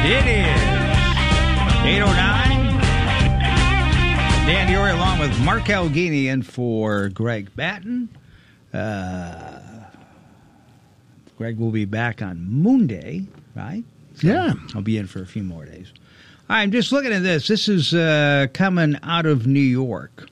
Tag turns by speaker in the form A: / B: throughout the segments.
A: It is 8:09. Dan Diori along with Mark Alghini in for Greg Batten. Greg will be back on Monday, right? So
B: yeah.
A: I'll be in for a few more days. I'm just looking at this. This is coming out of New York.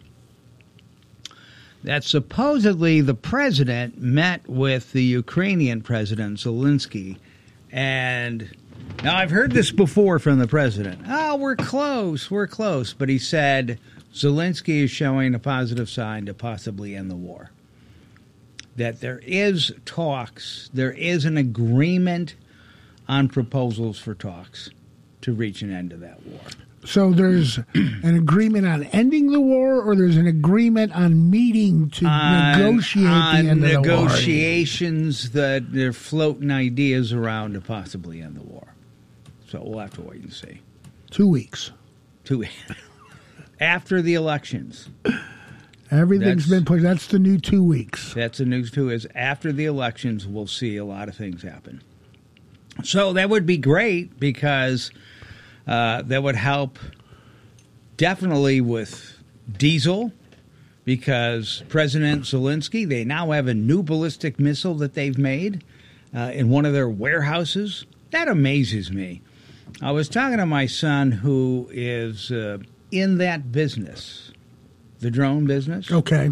A: That supposedly the president met with the Ukrainian president, Zelensky. And now I've heard this before from the president. Oh, we're close. But he said Zelensky is showing a positive sign to possibly end the war. That there is talks, there is an agreement on proposals for talks to reach an end to that war.
B: So there's an agreement on ending the war, or there's an agreement on meeting to negotiate the end of the war?
A: Negotiations that they're floating ideas around to possibly end the war. So we'll have to wait and see.
B: 2 weeks.
A: 2 weeks. After the elections.
B: Everything's been pushed. That's the new 2 weeks.
A: That's the news, too, is after the elections, we'll see a lot of things happen. So that would be great because that would help definitely with diesel, because President Zelensky, they now have a new ballistic missile that they've made in one of their warehouses. That amazes me. I was talking to my son who is in that business. The drone business?
B: Okay.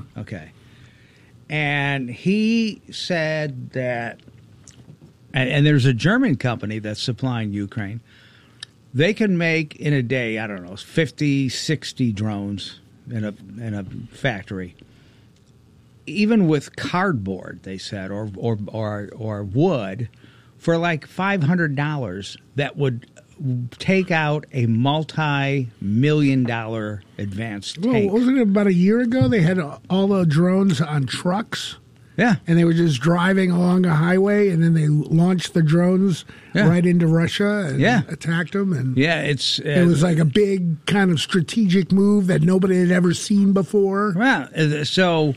A: And he said that, and there's a German company that's supplying Ukraine. They can make in a day, I don't know, 50, 60 drones in a factory. Even with cardboard, they said, or wood, for like $500, that would take out a multi-million-dollar advanced tank.
B: Well, wasn't it about a year ago they had all the drones on trucks?
A: Yeah.
B: And they were just driving along a highway, and then they launched the drones right into Russia and attacked them. And it was like a big kind of strategic move that nobody had ever seen before.
A: Well, so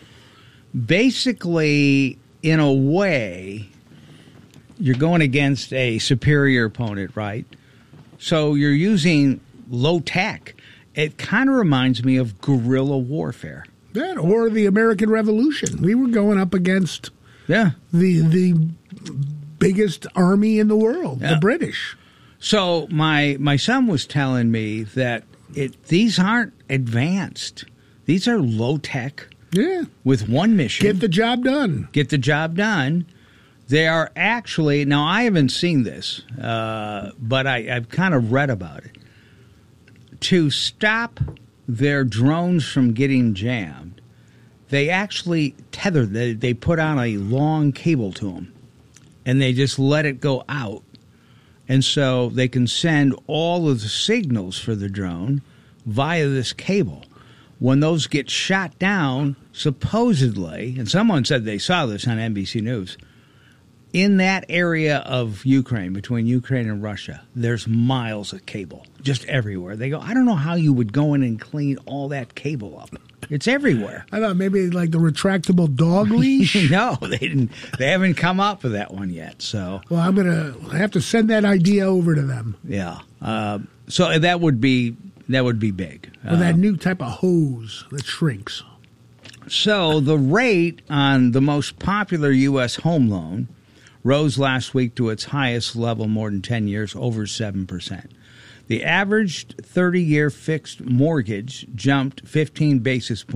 A: basically, in a way, you're going against a superior opponent, right? So you're using low tech. It kind of reminds me of guerrilla warfare.
B: Yeah, or the American Revolution. We were going up against the biggest army in the world, the British.
A: So my son was telling me that these aren't advanced. These are low tech.
B: Yeah.
A: With one mission.
B: Get the job done. They are actually, now I haven't seen this, but I've kind of read about it. To stop their drones from getting jammed, they actually tether, they put on a long cable to them, and they just let it go out. And so they can send all of the signals for the drone via this cable. When those get shot down, supposedly, and someone said they saw this on NBC News, in that area of Ukraine, between Ukraine and Russia, there's miles of cable just everywhere. They go, I don't know how you would go in and clean all that cable up. It's everywhere. I thought maybe like the retractable dog leash.
A: No, they didn't. They haven't come up with that one yet. So,
B: well, I'm gonna have to send that idea over to them.
A: Yeah. So that would be big.
B: Or that new type of hose that shrinks.
A: So the rate on the most popular U.S. home loan rose last week to its highest level more than 10 years, over 7%. The average 30-year fixed mortgage jumped 15 basis points